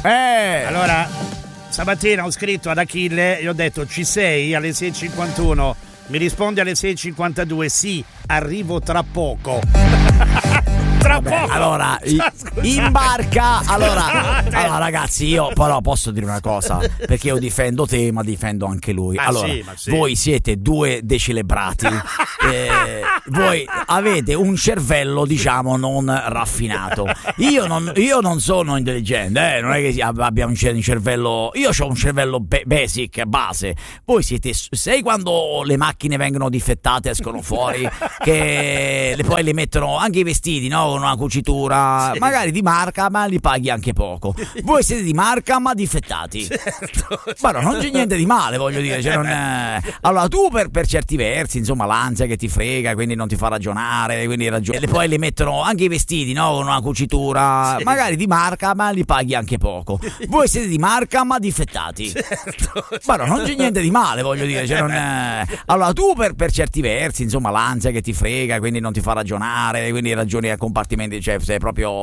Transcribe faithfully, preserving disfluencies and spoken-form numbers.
Eh. Allora, stamattina ho scritto ad Achille e ho detto ci sei alle sei e cinquantuno. Mi risponde alle sei e cinquantadue, sì, arrivo tra poco. Tra Vabbè, poco. allora, in barca, allora, allora ragazzi, io però posso dire una cosa, perché io difendo te, ma difendo anche lui. Ma allora, sì, ma sì. voi siete due decelebrati, eh, voi avete un cervello, diciamo, non raffinato. Io non, io non sono intelligente, eh, non è che abbia un cervello, io ho un cervello be- basic, base. Voi siete, sai quando le macchine vengono difettate, escono fuori, che le, poi le mettono anche i vestiti, no? Con una cucitura, sì, magari di marca, ma li paghi anche poco. Voi siete di marca, ma difettati. Certo, ma no, non c'è niente di male, voglio dire. Cioè non è... Allora, tu per, per certi versi, insomma, l'ansia che ti frega, quindi non ti fa ragionare, quindi ragion... e poi li mettono anche i vestiti, no? Con una cucitura, sì, magari di marca, ma li paghi anche poco. Voi siete di marca, ma difettati. Certo, ma no, non c'è niente di male, voglio dire. Cioè non è... Allora, tu per, per certi versi, insomma, l'ansia che ti frega, quindi non ti fa ragionare, quindi ragioni a compartimenti, cioè sei proprio